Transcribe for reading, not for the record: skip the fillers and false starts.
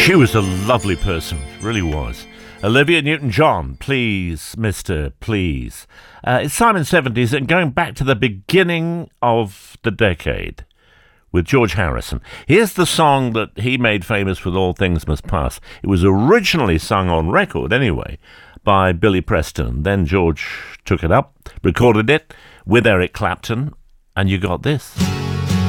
She was a lovely person, really was. Olivia Newton-John, Please, Mr. Please. It's Simon 70s and going back to the beginning of the decade with George Harrison. Here's the song that he made famous with All Things Must Pass. It was originally sung on record, anyway, by Billy Preston. Then George took it up, recorded it with Eric Clapton, and you got this.